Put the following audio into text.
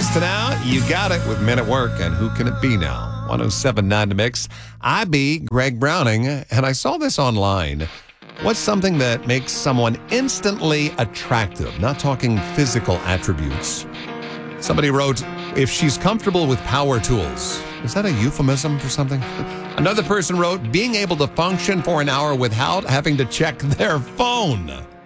minutes to now. You got it with Men at Work, and who can it be now? 107.9 The Mix. I be Greg Browning, and I saw this online. What's something that makes someone instantly attractive? Not talking physical attributes. Somebody wrote, if she's comfortable with power tools. Is that a euphemism for something? Another person wrote, being able to function for an hour without having to check their phone.